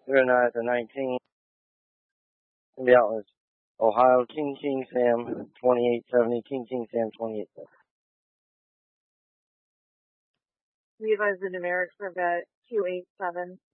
Good night, the 19. The outlets. Ohio, King Sam, 2870, King Sam, 2870. Levi's the numeric for vet 287.